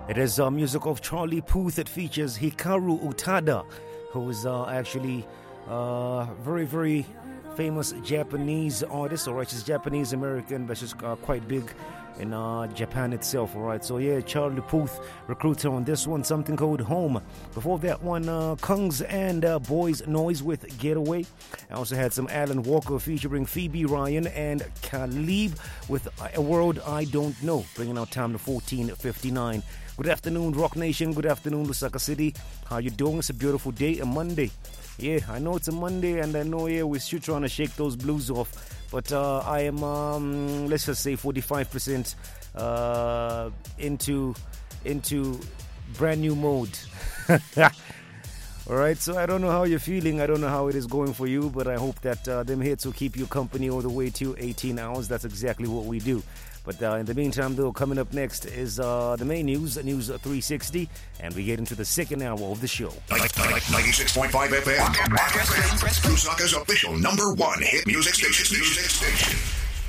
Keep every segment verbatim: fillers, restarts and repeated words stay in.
It is uh, music of Charlie Puth that features Hikaru Utada, who is uh, actually uh, very, very famous Japanese artist, or she's Japanese American, but she's uh, quite big in uh, Japan itself. All right, so yeah, Charlie Puth recruiter on this one, something called Home. Before that one, uh, Kungs and uh, Boys Noise with Getaway. I also had some Alan Walker featuring Phoebe Ryan and Khalib with A World I Don't Know, bringing out time to fourteen fifty-nine. Good afternoon, Rock Nation. Good afternoon, Lusaka City. How you doing? It's a beautiful day, a Monday. Yeah, I know it's a Monday, and I know, yeah, we're still trying to shake those blues off. But uh, I am, um, let's just say, forty-five percent uh, into into brand new mode. All right, so I don't know how you're feeling. I don't know how it is going for you, but I hope that uh, them hits will keep you company all the way to eighteen hours. That's exactly what we do. But uh, in the meantime, though, coming up next is uh, the main news, News three sixty, and we get into the second hour of the show. ninety-six point five F M. Lusaka's official number one hit music station. Music station.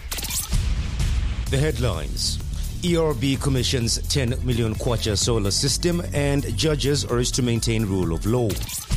The headlines. E R B commissions ten million kwacha solar system, and judges urged to maintain rule of law.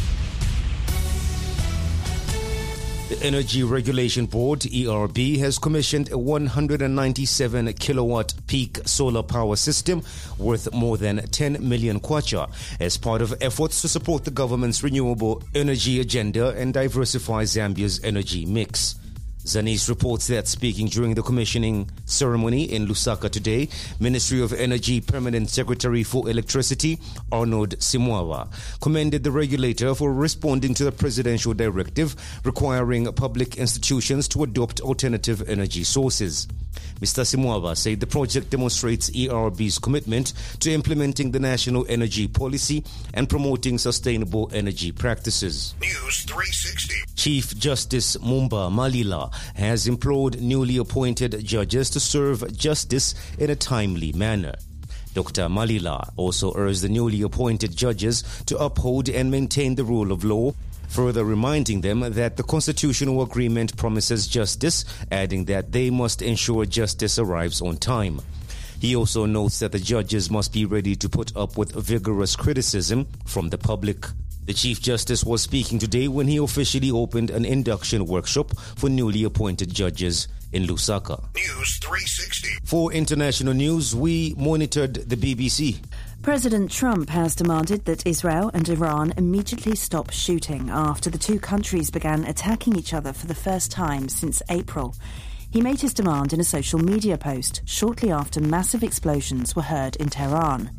The Energy Regulation Board, E R B, has commissioned a one hundred ninety-seven kilowatt peak solar power system worth more than ten million kwacha as part of efforts to support the government's renewable energy agenda and diversify Zambia's energy mix. Zanis reports that speaking during the commissioning ceremony in Lusaka today, Ministry of Energy Permanent Secretary for Electricity, Arnold Simwawa, commended the regulator for responding to the presidential directive requiring public institutions to adopt alternative energy sources. Mister Simwawa said the project demonstrates E R B's commitment to implementing the national energy policy and promoting sustainable energy practices. News three sixty. Chief Justice Mumba Malila has implored newly appointed judges to serve justice in a timely manner. Doctor Malila also urged the newly appointed judges to uphold and maintain the rule of law, further reminding them that the constitutional agreement promises justice, adding that they must ensure justice arrives on time. He also notes that the judges must be ready to put up with vigorous criticism from the public. The Chief Justice was speaking today when he officially opened an induction workshop for newly appointed judges in Lusaka. News three sixty. For international news, we monitored the B B C. President Trump has demanded that Israel and Iran immediately stop shooting after the two countries began attacking each other for the first time since April. He made his demand in a social media post shortly after massive explosions were heard in Tehran.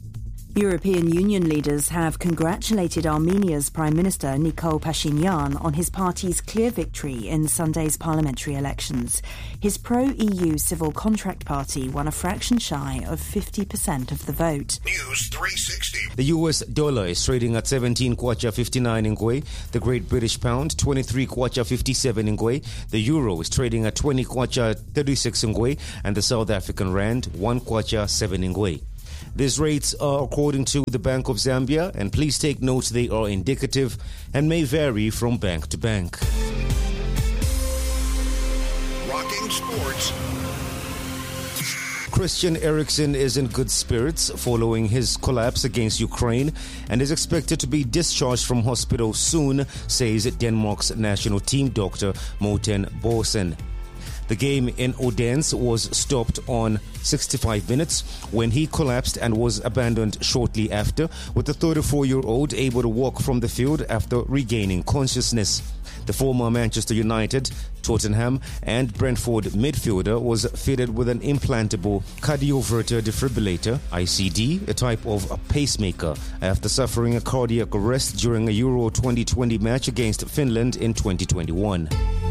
European Union leaders have congratulated Armenia's Prime Minister Nikol Pashinyan on his party's clear victory in Sunday's parliamentary elections. His pro-E U Civil Contract Party won a fraction shy of fifty percent of the vote. News three sixty. The U S dollar is trading at seventeen kwacha fifty-nine ngwe, the Great British Pound twenty-three kwacha fifty-seven ngwe, the Euro is trading at twenty kwacha thirty-six ngwe, and the South African Rand one kwacha seven ngwe. These rates are according to the Bank of Zambia, and please take note they are indicative and may vary from bank to bank. Rocking sports. Christian Eriksen is in good spirits following his collapse against Ukraine and is expected to be discharged from hospital soon, says Denmark's national team doctor Morten Borsen. The game in Odense was stopped on sixty-five minutes when he collapsed and was abandoned shortly after, with the thirty-four-year-old able to walk from the field after regaining consciousness. The former Manchester United, Tottenham and Brentford midfielder was fitted with an implantable cardioverter defibrillator, I C D, a type of pacemaker, after suffering a cardiac arrest during a Euro twenty twenty match against Finland in twenty twenty-one.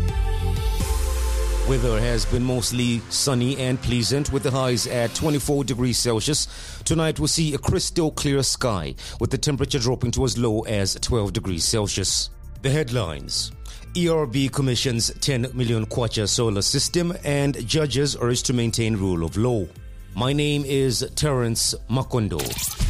Weather has been mostly sunny and pleasant with the highs at twenty-four degrees Celsius. Tonight we'll see a crystal clear sky with the temperature dropping to as low as twelve degrees Celsius. The headlines. E R B commissions ten million kwacha solar system, and judges urged to maintain rule of law. My name is Terence Makondo.